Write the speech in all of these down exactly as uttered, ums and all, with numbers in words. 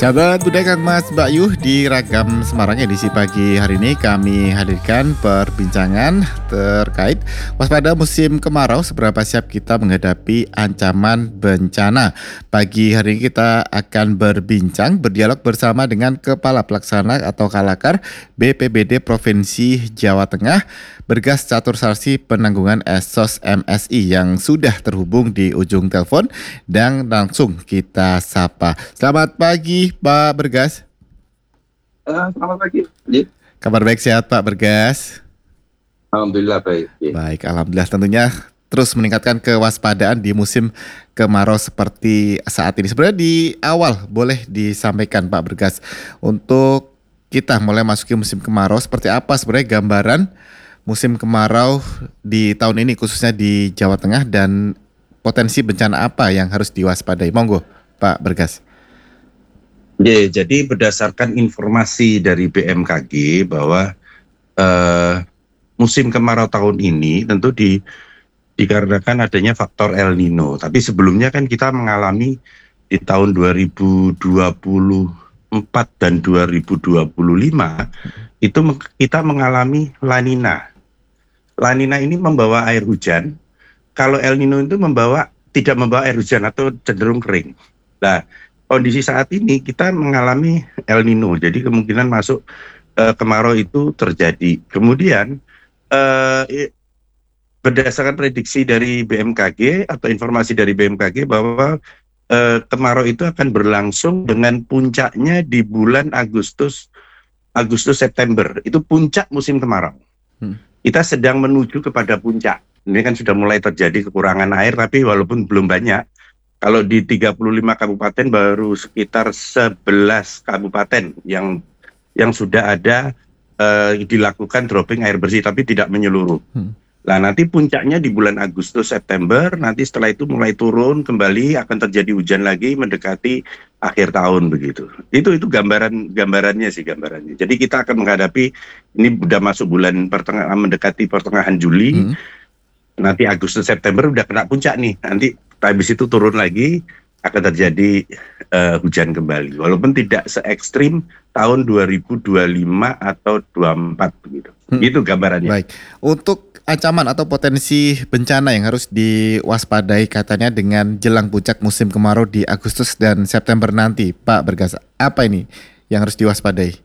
Sahabat budaya Kang Mas Mbak Yuh di Ragam Semarang edisi pagi hari ini kami hadirkan perbincangan terkait waspada musim kemarau, seberapa siap kita menghadapi ancaman bencana. Pagi hari ini kita akan berbincang, berdialog bersama dengan Kepala Pelaksana atau Kalakar B P B D Provinsi Jawa Tengah, Bergas Catur Sarsi Penanggungan Esos M S I yang sudah terhubung di ujung telepon dan langsung kita sapa. Selamat pagi Pak Bergas. Uh, selamat pagi. Ya. Kabar baik, sehat Pak Bergas? Alhamdulillah baik. Ya. Baik, alhamdulillah, tentunya terus meningkatkan kewaspadaan di musim kemarau seperti saat ini. Sebenarnya di awal boleh disampaikan Pak Bergas, untuk kita mulai masuki musim kemarau, seperti apa sebenarnya gambaran musim kemarau di tahun ini khususnya di Jawa Tengah dan potensi bencana apa yang harus diwaspadai? Monggo Pak Bergas. Ya, jadi berdasarkan informasi dari B M K G bahwa uh, musim kemarau tahun ini tentu di, dikarenakan adanya faktor El Nino. Tapi sebelumnya kan kita mengalami di tahun dua ribu dua puluh empat dan dua ribu dua puluh lima itu kita mengalami La Nina. La Nina ini membawa air hujan. Kalau El Nino itu membawa tidak membawa air hujan atau cenderung kering. Nah, kondisi saat ini kita mengalami El Nino, jadi kemungkinan masuk uh, kemarau itu terjadi. Kemudian uh, berdasarkan prediksi dari B M K G atau informasi dari B M K G bahwa uh, kemarau itu akan berlangsung dengan puncaknya di bulan Agustus, Agustus September. Itu puncak musim kemarau. Hmm. Kita sedang menuju kepada puncak. Ini kan sudah mulai terjadi kekurangan air, tapi walaupun belum banyak. Kalau di tiga puluh lima kabupaten baru sekitar sebelas kabupaten yang yang sudah ada uh, dilakukan dropping air bersih, tapi tidak menyeluruh. Hmm. Nah, nanti puncaknya di bulan Agustus September, nanti setelah itu mulai turun kembali, akan terjadi hujan lagi mendekati akhir tahun begitu. Itu itu gambaran gambarannya sih gambarannya. Jadi kita akan menghadapi, ini sudah masuk bulan pertengahan, mendekati pertengahan Juli. Hmm. Nanti Agustus September udah kena puncak nih. Nanti habis itu turun lagi, akan terjadi uh, hujan kembali. Walaupun tidak se ekstrim tahun dua ribu dua puluh lima atau dua puluh empat begitu. Hmm. Itu gambarannya. Baik. Untuk ancaman atau potensi bencana yang harus diwaspadai katanya dengan jelang puncak musim kemarau di Agustus dan September nanti, Pak Bergas, apa ini yang harus diwaspadai?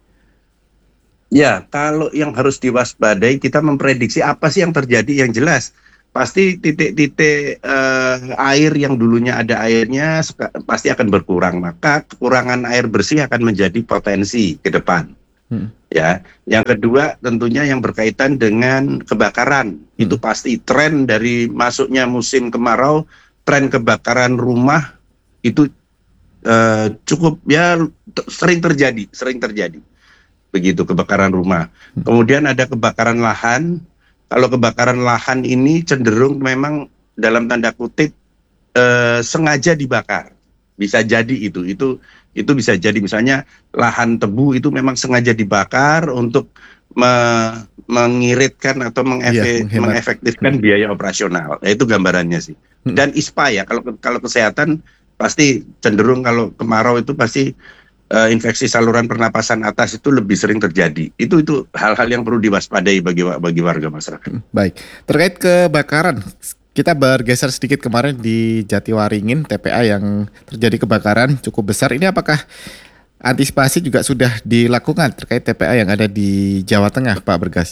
Ya, kalau yang harus diwaspadai, kita memprediksi apa sih yang terjadi yang jelas. Pasti titik-titik uh, air yang dulunya ada airnya pasti akan berkurang, maka kekurangan air bersih akan menjadi potensi ke depan. Hmm. Ya, yang kedua tentunya yang berkaitan dengan kebakaran. Hmm. Itu pasti tren dari masuknya musim kemarau, tren kebakaran rumah itu uh, cukup ya sering terjadi, sering terjadi. Begitu kebakaran rumah. Hmm. Kemudian ada kebakaran lahan. Kalau kebakaran lahan ini cenderung memang dalam tanda kutip eh, sengaja dibakar, bisa jadi itu, itu itu bisa jadi misalnya lahan tebu itu memang sengaja dibakar untuk me mengiritkan atau mengefe iya, mengefektifkan hmm. biaya operasional. Nah, itu gambarannya sih. Hmm. Dan I S P A ya, kalau kalau kesehatan pasti cenderung kalau kemarau itu pasti Uh, infeksi saluran pernapasan atas itu lebih sering terjadi. Itu itu hal-hal yang perlu diwaspadai bagi bagi warga masyarakat. Baik, terkait kebakaran, kita bergeser sedikit kemarin di Jatiwaringin, T P A yang terjadi kebakaran cukup besar. Ini apakah antisipasi juga sudah dilakukan terkait T P A yang ada di Jawa Tengah, Pak Bergas?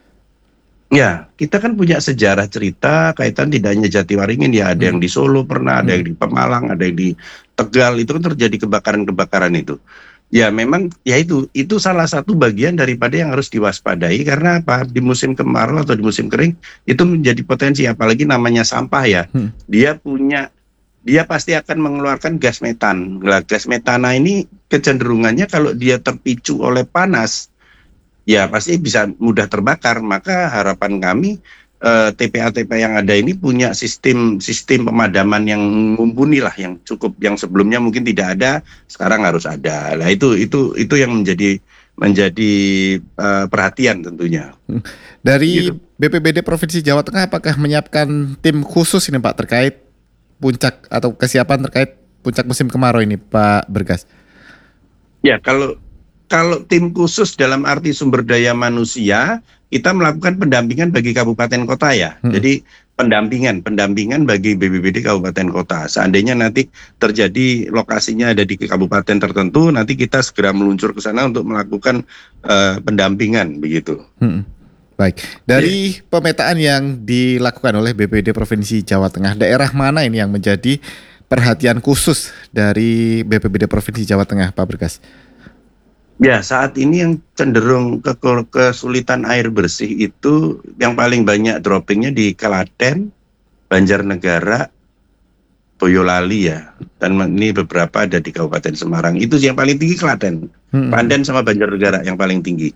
Ya, kita kan punya sejarah cerita kaitan tidak hanya Jatiwaringin ya, ada hmm. yang di Solo pernah, ada hmm. yang di Pemalang, ada yang di Tegal, itu kan terjadi kebakaran-kebakaran itu. Ya memang ya itu itu salah satu bagian daripada yang harus diwaspadai, karena apa? Di musim kemarau atau di musim kering itu menjadi potensi, apalagi namanya sampah ya. Hmm. Dia punya dia pasti akan mengeluarkan gas metan. Nah, gas metana ini kecenderungannya kalau dia terpicu oleh panas, ya pasti bisa mudah terbakar. Maka harapan kami eh, T P A T P A yang ada ini punya sistem sistem pemadaman yang mumpuni lah, yang cukup, yang sebelumnya mungkin tidak ada, sekarang harus ada. Nah itu itu itu yang menjadi menjadi uh, perhatian tentunya. Dari gitu. B P B D Provinsi Jawa Tengah apakah menyiapkan tim khusus ini Pak terkait puncak atau kesiapan terkait puncak musim kemarau ini Pak Bergas? Ya, kalau kalau tim khusus dalam arti sumber daya manusia, kita melakukan pendampingan bagi kabupaten kota ya. Hmm. Jadi pendampingan, pendampingan bagi B P B D kabupaten kota. Seandainya nanti terjadi lokasinya ada di kabupaten tertentu, nanti kita segera meluncur ke sana untuk melakukan uh, pendampingan begitu. Hmm. Baik, dari yeah. pemetaan yang dilakukan oleh B P B D Provinsi Jawa Tengah, daerah mana ini yang menjadi perhatian khusus dari B P B D Provinsi Jawa Tengah, Pak Bergas? Ya, saat ini yang cenderung ke kesulitan air bersih itu yang paling banyak droppingnya di Klaten, Banjarnegara, Boyolali ya, dan ini beberapa ada di Kabupaten Semarang. Itu yang paling tinggi Klaten, hmm. Pandan sama Banjarnegara yang paling tinggi.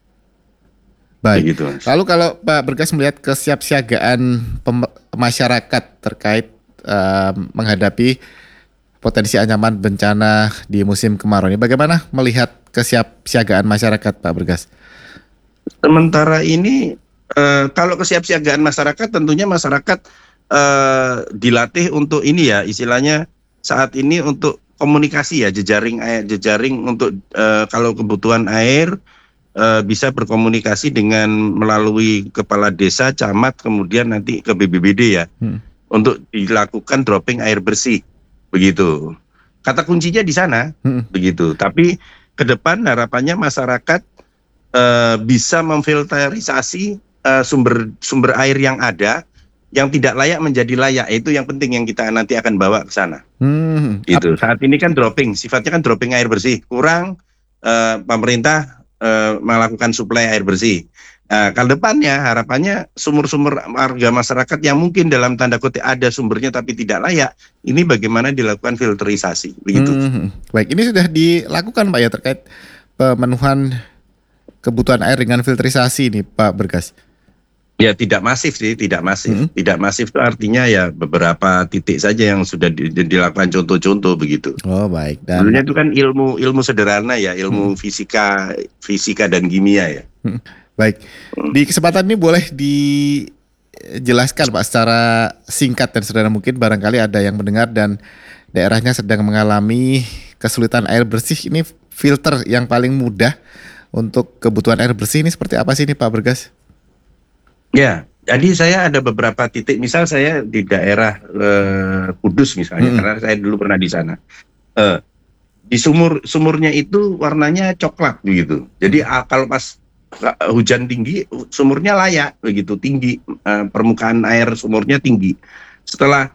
Baik. Begitu. Lalu kalau Pak Bergas melihat kesiapsiagaan masyarakat terkait uh, menghadapi potensi ancaman bencana di musim kemarau ini, bagaimana melihat kesiapsiagaan masyarakat, Pak Bergas? Sementara ini eh, kalau kesiapsiagaan masyarakat, tentunya masyarakat eh, dilatih untuk ini ya, istilahnya saat ini untuk komunikasi ya, jejaring air, jejaring untuk eh, kalau kebutuhan air eh, bisa berkomunikasi dengan melalui kepala desa, camat, kemudian nanti ke B P B D ya, hmm. untuk dilakukan dropping air bersih. Begitu. Kata kuncinya di sana, hmm. begitu. Tapi ke depan harapannya masyarakat uh, bisa memfilterisasi uh, sumber sumber air yang ada, yang tidak layak menjadi layak. Itu yang penting yang kita nanti akan bawa ke sana. Hmm. Gitu. Saat ini kan dropping, sifatnya kan dropping air bersih. Kurang uh, pemerintah uh, melakukan suplai air bersih. Nah, ke depannya harapannya sumur-sumur warga masyarakat yang mungkin dalam tanda kutip ada sumbernya tapi tidak layak, ini bagaimana dilakukan filterisasi, begitu. Hmm, baik, ini sudah dilakukan Pak ya terkait pemenuhan kebutuhan air dengan filterisasi ini Pak Bergas? Ya tidak masif sih, tidak masif. Hmm. Tidak masif itu artinya ya beberapa titik saja yang sudah di, dilakukan contoh-contoh begitu. Oh baik. Dan sebenarnya itu kan ilmu ilmu sederhana ya, ilmu hmm. fisika, fisika dan kimia ya. Hmm. Baik, di kesempatan ini boleh dijelaskan Pak secara singkat dan sederhana mungkin, barangkali ada yang mendengar dan daerahnya sedang mengalami kesulitan air bersih, ini filter yang paling mudah untuk kebutuhan air bersih ini seperti apa sih ini Pak Bergas? Ya, jadi saya ada beberapa titik, misal saya di daerah eh, Kudus misalnya, hmm. karena saya dulu pernah di sana. Eh, di sumur sumurnya itu warnanya coklat begitu, jadi hmm. kalau pas hujan tinggi sumurnya layak begitu, tinggi uh, permukaan air sumurnya tinggi. Setelah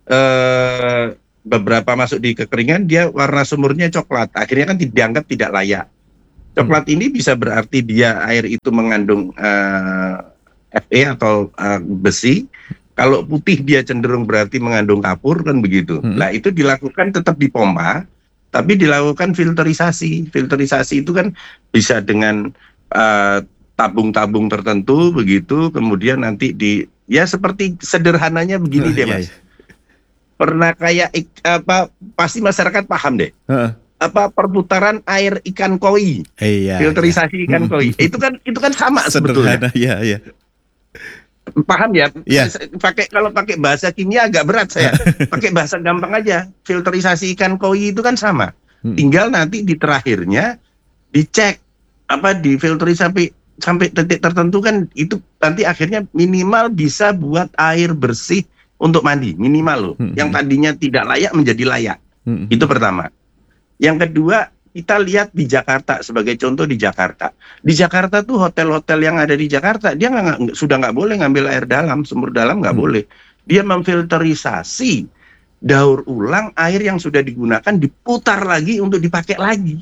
uh, beberapa masuk di kekeringan, dia warna sumurnya coklat, akhirnya kan dianggap tidak layak. Coklat hmm. ini bisa berarti dia air itu mengandung uh, Fe atau uh, besi. Kalau putih dia cenderung berarti mengandung kapur kan begitu. Hmm. Nah itu dilakukan tetap dipompa, tapi dilakukan filterisasi. Filterisasi itu kan bisa dengan Uh, tabung-tabung tertentu begitu, kemudian nanti di ya seperti sederhananya begini uh, deh Mas. Iya, iya. Pernah kayak ik, apa pasti masyarakat paham deh. Uh. Apa perputaran air ikan koi. Eh, iya, filterisasi iya. ikan koi. Itu kan itu kan sama sebetulnya. Iya, iya. Paham ya? Yeah. Pakai kalau pakai bahasa kimia agak berat saya. Pakai bahasa gampang aja. Filterisasi ikan koi itu kan sama. Hmm. Tinggal nanti di terakhirnya dicek apa difilteri sampai sampai titik tertentu kan, itu nanti akhirnya minimal bisa buat air bersih untuk mandi minimal loh. Hmm. Yang tadinya tidak layak menjadi layak. Hmm. Itu pertama. Yang kedua, kita lihat di Jakarta sebagai contoh. Di Jakarta di Jakarta tuh hotel-hotel yang ada di Jakarta dia nggak sudah nggak boleh ngambil air dalam, sumur dalam nggak hmm. boleh. Dia memfilterisasi, daur ulang air yang sudah digunakan, diputar lagi untuk dipakai lagi.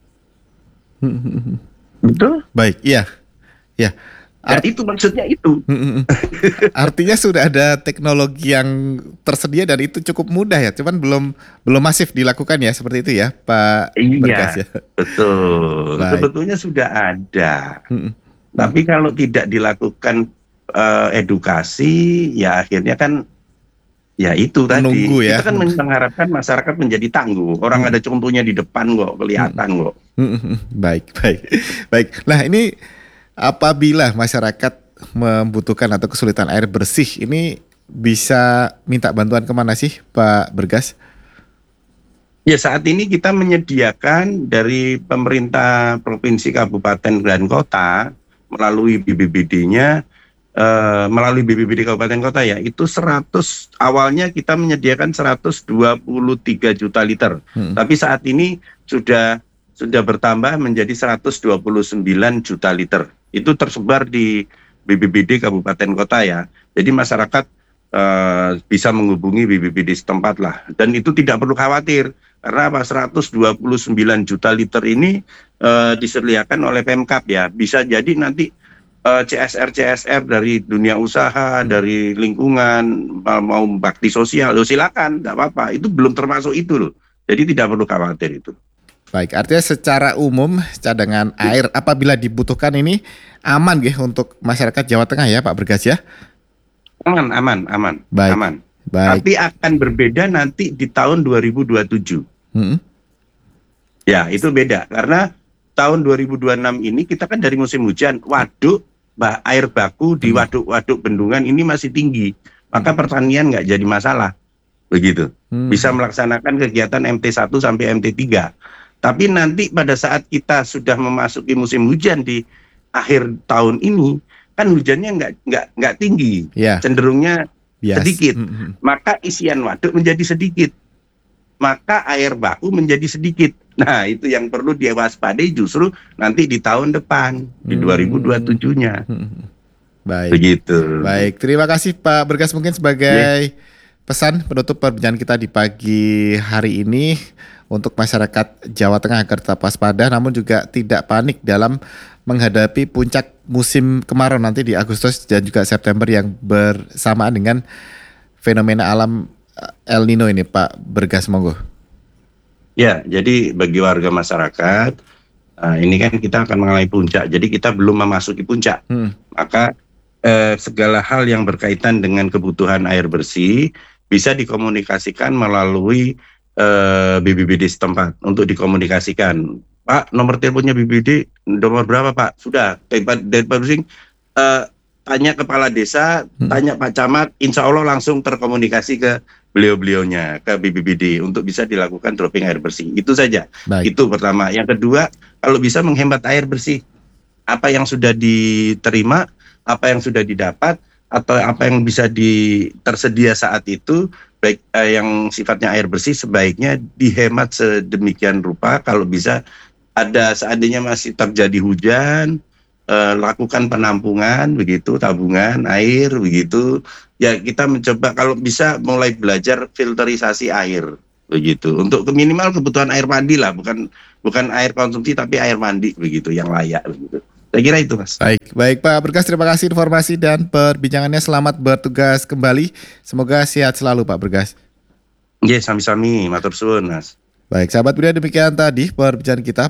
Hmm. Betul? Baik, iya, ya. Art- ya, itu maksudnya itu. Artinya sudah ada teknologi yang tersedia dan itu cukup mudah ya, cuman belum belum masif dilakukan ya, seperti itu ya, Pak iya, Bergas ya. Betul. Baik. Sebetulnya sudah ada, Mm-mm. tapi kalau tidak dilakukan uh, edukasi, ya akhirnya kan, ya itu menunggu tadi. Ya. Kita kan mengharapkan masyarakat menjadi tangguh. Orang hmm. ada contohnya di depan kok, kelihatan hmm. kok. Baik, baik, baik. Nah ini apabila masyarakat membutuhkan atau kesulitan air bersih, ini bisa minta bantuan kemana sih Pak Bergas? Ya, saat ini kita menyediakan dari pemerintah provinsi, kabupaten, dan kota melalui B B B D-nya, eh, melalui B B B D kabupaten kota ya, itu seratus, awalnya kita menyediakan seratus dua puluh tiga juta liter. Hmm. Tapi saat ini sudah sudah bertambah menjadi seratus dua puluh sembilan juta liter. Itu tersebar di B B B D kabupaten kota ya. Jadi masyarakat eh, bisa menghubungi B B B D setempat lah. Dan itu tidak perlu khawatir. Karena apa, seratus dua puluh sembilan juta liter ini eh, disediakan oleh Pemkab ya. Bisa jadi nanti eh, C S R C S R dari dunia usaha, dari lingkungan, mau bakti sosial, loh silakan, tidak apa-apa. Itu belum termasuk itu loh. Jadi tidak perlu khawatir itu. Baik, artinya secara umum cadangan air apabila dibutuhkan ini aman gitu untuk masyarakat Jawa Tengah ya Pak Bergas ya? Aman, aman, aman, Baik. aman. Baik. Tapi akan berbeda nanti di tahun dua ribu dua puluh tujuh. Hmm. Ya, itu beda karena tahun dua ribu dua puluh enam ini kita kan dari musim hujan, waduk, bah, air baku di waduk-waduk bendungan ini masih tinggi, maka pertanian nggak jadi masalah, begitu. Hmm. Bisa melaksanakan kegiatan M T satu sampai M T tiga. Tapi nanti pada saat kita sudah memasuki musim hujan di akhir tahun ini, kan hujannya nggak nggak nggak tinggi, Ya. cenderungnya Bias. sedikit, Hmm. maka isian waduk menjadi sedikit. Maka air baku menjadi sedikit. Nah, itu yang perlu diwaspadai justru nanti di tahun depan, di Hmm. dua ribu dua puluh tujuh-nya. Hmm. Baik. Begitu. Baik, terima kasih Pak Bergas mungkin sebagai pesan penutup perbincangan kita di pagi hari ini untuk masyarakat Jawa Tengah agar tetap waspada namun juga tidak panik dalam menghadapi puncak musim kemarau nanti di Agustus dan juga September yang bersamaan dengan fenomena alam El Nino ini Pak Bergas, monggo. Ya, jadi bagi warga masyarakat, uh, ini kan kita akan mengalami puncak, jadi kita belum memasuki puncak. Hmm. Maka eh, segala hal yang berkaitan dengan kebutuhan air bersih bisa dikomunikasikan melalui eh, B B B D setempat untuk dikomunikasikan. Pak, nomor teleponnya B B B D nomor berapa Pak? Sudah, daripada pusing, eh, tanya kepala desa, Hmm. tanya Pak Camat, insya Allah langsung terkomunikasi ke beliau-beliaunya, ke B B B D untuk bisa dilakukan dropping air bersih. Itu saja. Baik. Itu pertama. Yang kedua, kalau bisa menghemat air bersih. Apa yang sudah diterima, apa yang sudah didapat, atau apa yang bisa di, tersedia saat itu, baik eh, yang sifatnya air bersih sebaiknya dihemat sedemikian rupa. Kalau bisa ada seandainya masih terjadi hujan, eh, lakukan penampungan begitu, tabungan air begitu. Ya kita mencoba kalau bisa mulai belajar filterisasi air begitu. Untuk minimal kebutuhan air mandi lah, bukan bukan air konsumsi tapi air mandi begitu yang layak begitu. Saya kira itu Mas. Baik, baik Pak Bergas, terima kasih informasi dan perbincangannya. Selamat bertugas kembali. Semoga sehat selalu Pak Bergas. Ya, sami-sami, matur suwun Mas. Baik, sahabat Budia, demikian tadi perbincangan kita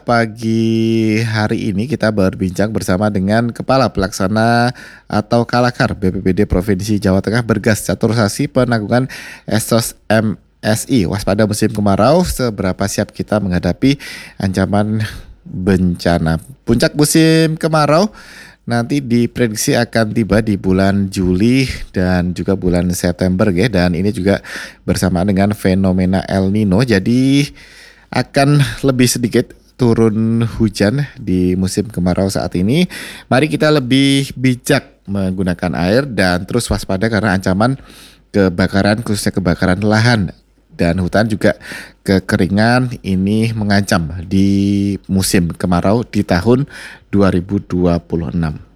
pagi hari ini. Kita berbincang bersama dengan Kepala Pelaksana atau Kalakar B P B D Provinsi Jawa Tengah, Bergas Catursasi, penanggungan Esos M S I. Waspada musim kemarau, seberapa siap kita menghadapi ancaman bencana. Puncak musim kemarau nanti diprediksi akan tiba di bulan Juli dan juga bulan September ya, dan ini juga bersamaan dengan fenomena El Nino, jadi akan lebih sedikit turun hujan di musim kemarau saat ini. Mari kita lebih bijak menggunakan air dan terus waspada karena ancaman kebakaran, khususnya kebakaran lahan dan hutan, juga kekeringan ini mengancam di musim kemarau di tahun dua ribu dua puluh enam.